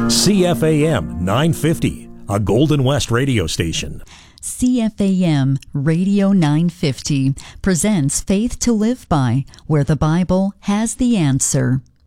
CFAM 950, a Golden West radio station. CFAM Radio 950 presents Faith to Live By, where the Bible has the answer.